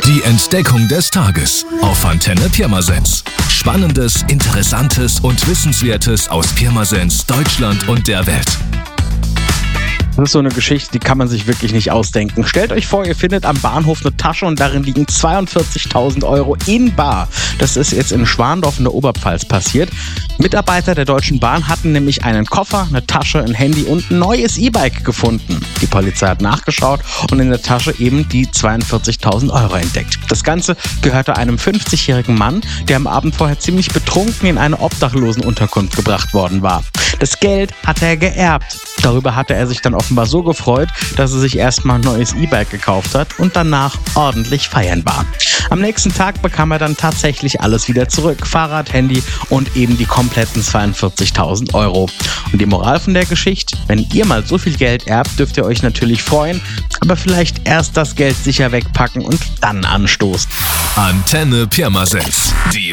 Die Entdeckung des Tages auf Antenne Pirmasens. Spannendes, Interessantes und Wissenswertes aus Pirmasens, Deutschland und der Welt. Das ist so eine Geschichte, die kann man sich wirklich nicht ausdenken. Stellt euch vor, ihr findet am Bahnhof eine Tasche und darin liegen 42.000 Euro in bar. Das ist jetzt in Schwandorf in der Oberpfalz passiert. Mitarbeiter der Deutschen Bahn hatten nämlich einen Koffer, eine Tasche, ein Handy und ein neues E-Bike gefunden. Die Polizei hat nachgeschaut und in der Tasche eben die 42.000 Euro entdeckt. Das Ganze gehörte einem 50-jährigen Mann, der am Abend vorher ziemlich betrunken in eine Obdachlosenunterkunft gebracht worden war. Das Geld hatte er geerbt. Darüber hatte er sich dann offenbar so gefreut, dass er sich erstmal ein neues E-Bike gekauft hat und danach ordentlich feiern war. Am nächsten Tag bekam er dann tatsächlich alles wieder zurück. Fahrrad, Handy und eben die kompletten 42.000 Euro. Und die Moral von der Geschichte: Wenn ihr mal so viel Geld erbt, dürft ihr euch natürlich freuen, aber vielleicht erst das Geld sicher wegpacken und dann anstoßen. Antenne Pirmasens. Die